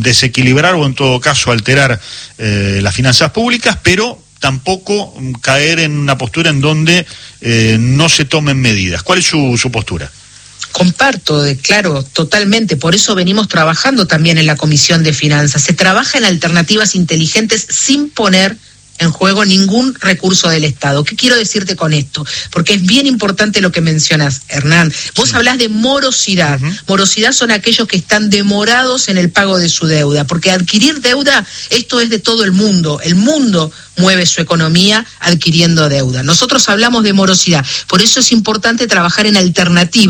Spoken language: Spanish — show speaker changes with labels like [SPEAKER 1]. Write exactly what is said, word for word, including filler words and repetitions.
[SPEAKER 1] desequilibrar o en todo caso alterar eh, las finanzas públicas, pero tampoco caer en una postura en donde eh, no se tomen medidas. ¿Cuál es su, su postura?
[SPEAKER 2] Comparto, de, claro, totalmente. Por eso venimos trabajando también en la Comisión de Finanzas. Se trabaja en alternativas inteligentes sin poner en juego ningún recurso del Estado. ¿Qué quiero decirte con esto? Porque es bien importante lo que mencionas, Hernán. Vos sí. hablás de morosidad. Uh-huh. Morosidad son aquellos que están demorados en el pago de su deuda, porque adquirir deuda, esto es de todo el mundo. El mundo mueve su economía adquiriendo deuda. Nosotros hablamos de morosidad. Por eso es importante trabajar en alternativas.